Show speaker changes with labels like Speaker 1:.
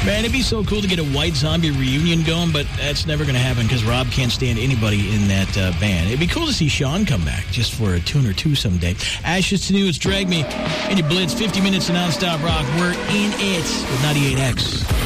Speaker 1: Man, it'd be so cool to get a White Zombie reunion going, but that's never going to happen because Rob can't stand anybody in that band. It'd be cool to see Sean come back just for a tune or two someday. Ashes to News, Drag Me, and your Blitz, 50 minutes of nonstop rock. We're in it with 98X.